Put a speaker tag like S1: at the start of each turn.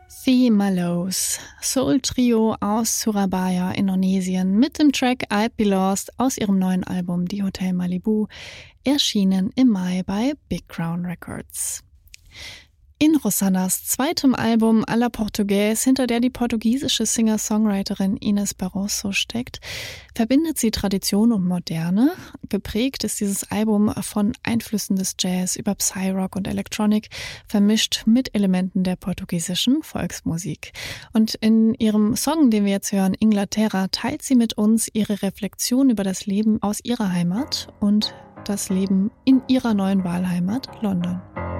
S1: The Mallows, Soul-Trio aus Surabaya, Indonesien, mit dem Track I'd Be Lost aus ihrem neuen Album Die Hotel Malibu, erschienen im Mai bei Big Crown Records. In Rosannas zweitem Album A la Portuguese, hinter der die portugiesische Singer-Songwriterin Inês Barroso steckt, verbindet sie Tradition und Moderne. Geprägt ist dieses Album von Einflüssen des Jazz über Psy-Rock und Electronic, vermischt mit Elementen der portugiesischen Volksmusik. Und in ihrem Song, den wir jetzt hören, Inglaterra, teilt sie mit uns ihre Reflexion über das Leben aus ihrer Heimat und das Leben in ihrer neuen Wahlheimat London.